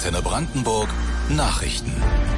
Antenne Brandenburg Nachrichten.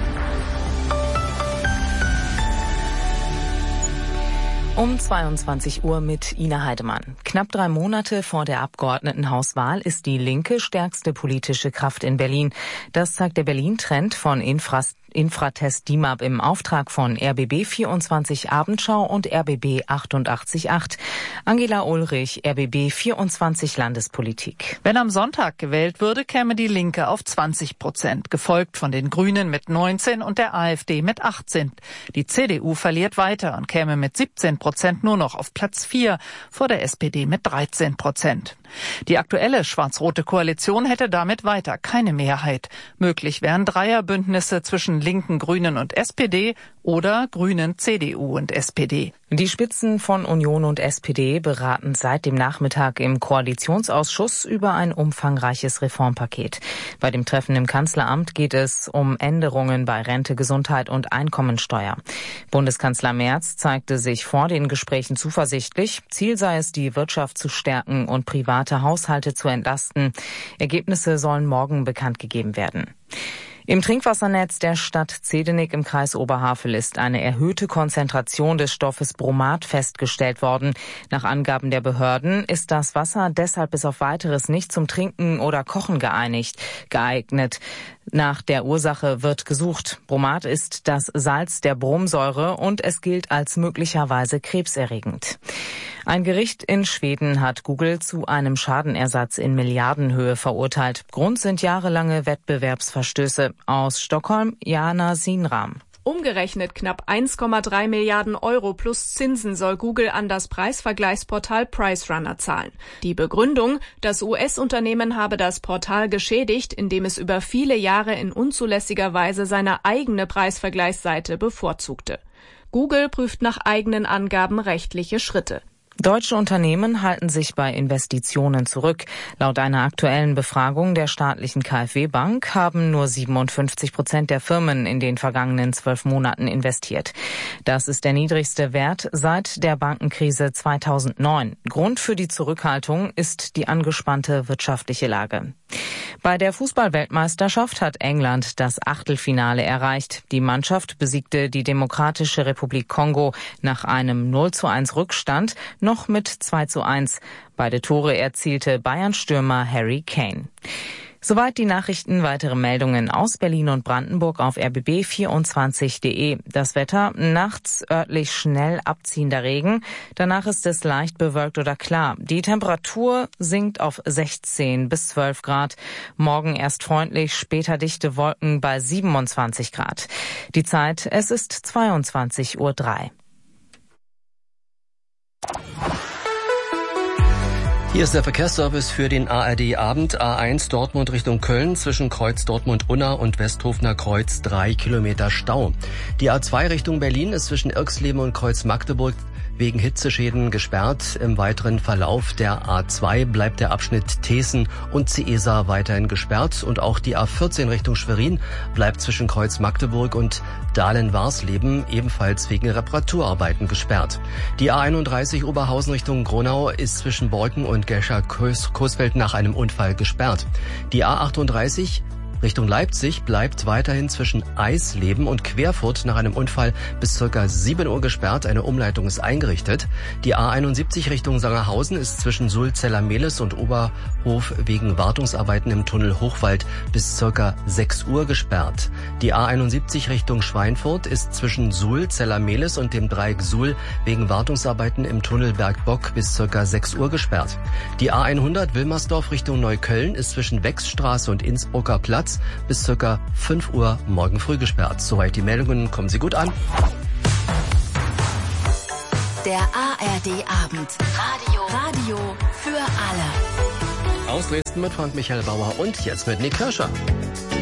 Um 22 Uhr mit Ina Heidemann. Knapp 3 Monate vor der Abgeordnetenhauswahl ist die Linke stärkste politische Kraft in Berlin. Das zeigt der Berlin-Trend von Infratest DIMAP im Auftrag von RBB 24 Abendschau und RBB 88.8. Angela Ulrich, RBB 24 Landespolitik. Wenn am Sonntag gewählt würde, käme die Linke auf 20%, gefolgt von den Grünen mit 19 und der AfD mit 18. Die CDU verliert weiter und käme mit 17% nur noch auf Platz 4 vor der SPD mit 13%. Die aktuelle schwarz-rote Koalition hätte damit weiter keine Mehrheit. Möglich wären Dreierbündnisse zwischen Linken, Grünen und SPD oder Grünen, CDU und SPD. Die Spitzen von Union und SPD beraten seit dem Nachmittag im Koalitionsausschuss über ein umfangreiches Reformpaket. Bei dem Treffen im Kanzleramt geht es um Änderungen bei Rente, Gesundheit und Einkommensteuer. Bundeskanzler Merz zeigte sich vor den Gesprächen zuversichtlich. Ziel sei es, die Wirtschaft zu stärken und private Haushalte zu entlasten. Ergebnisse sollen morgen bekannt gegeben werden. Im Trinkwassernetz der Stadt Zehdenick im Kreis Oberhavel ist eine erhöhte Konzentration des Stoffes Bromat festgestellt worden. Nach Angaben der Behörden ist das Wasser deshalb bis auf Weiteres nicht zum Trinken oder Kochen geeignet. Nach der Ursache wird gesucht. Bromat ist das Salz der Bromsäure und es gilt als möglicherweise krebserregend. Ein Gericht in Schweden hat Google zu einem Schadenersatz in Milliardenhöhe verurteilt. Grund sind jahrelange Wettbewerbsverstöße. Aus Stockholm, Jana Sinram. Umgerechnet knapp 1,3 Milliarden Euro plus Zinsen soll Google an das Preisvergleichsportal PriceRunner zahlen. Die Begründung, das US-Unternehmen habe das Portal geschädigt, indem es über viele Jahre in unzulässiger Weise seine eigene Preisvergleichsseite bevorzugte. Google prüft nach eigenen Angaben rechtliche Schritte. Deutsche Unternehmen halten sich bei Investitionen zurück. Laut einer aktuellen Befragung der staatlichen KfW-Bank haben nur 57% der Firmen in den vergangenen 12 Monaten investiert. Das ist der niedrigste Wert seit der Bankenkrise 2009. Grund für die Zurückhaltung ist die angespannte wirtschaftliche Lage. Bei der Fußball-Weltmeisterschaft hat England das Achtelfinale erreicht. Die Mannschaft besiegte die Demokratische Republik Kongo nach einem 0:1 Rückstand noch mit 2:1. Beide Tore erzielte Bayern-Stürmer Harry Kane. Soweit die Nachrichten. Weitere Meldungen aus Berlin und Brandenburg auf rbb24.de. Das Wetter: nachts örtlich schnell abziehender Regen. Danach ist es leicht bewölkt oder klar. Die Temperatur sinkt auf 16 bis 12 Grad. Morgen erst freundlich, später dichte Wolken bei 27 Grad. Die Zeit: es ist 22:03 Uhr. Hier ist der Verkehrsservice für den ARD-Abend. A1 Dortmund Richtung Köln zwischen Kreuz Dortmund-Unna und Westhofener Kreuz 3 Kilometer Stau. Die A2 Richtung Berlin ist zwischen Irxleben und Kreuz Magdeburg wegen Hitzeschäden gesperrt. Im weiteren Verlauf der A2 bleibt der Abschnitt Thesen und Ciesa weiterhin gesperrt. Und auch die A14 Richtung Schwerin bleibt zwischen Kreuz Magdeburg und Dahlen-Warsleben ebenfalls wegen Reparaturarbeiten gesperrt. Die A31 Oberhausen Richtung Gronau ist zwischen Borken und Gescher-Coesfeld nach einem Unfall gesperrt. Die A38 Richtung Leipzig bleibt weiterhin zwischen Eisleben und Querfurt nach einem Unfall bis ca. 7 Uhr gesperrt. Eine Umleitung ist eingerichtet. Die A71 Richtung Sangerhausen ist zwischen Sulzeller-Mehlis und Oberhof wegen Wartungsarbeiten im Tunnel Hochwald bis ca. 6 Uhr gesperrt. Die A71 Richtung Schweinfurt ist zwischen Suhl-Zeller-Mehlis und dem Dreieck Suhl wegen Wartungsarbeiten im Tunnel Bergbock bis ca. 6 Uhr gesperrt. Die A100 Wilmersdorf Richtung Neukölln ist zwischen Wechsstraße und Innsbrucker Platz bis ca. 5 Uhr morgen früh gesperrt. Soweit die Meldungen. Kommen Sie gut an. Der ARD-Abend. Radio für alle. Aus Dresden mit Frank Michael Bauer und jetzt mit Nick Kirscher.